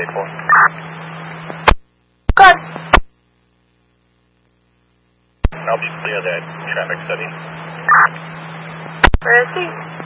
4. Good. I'll be clear that traffic study. Where is he?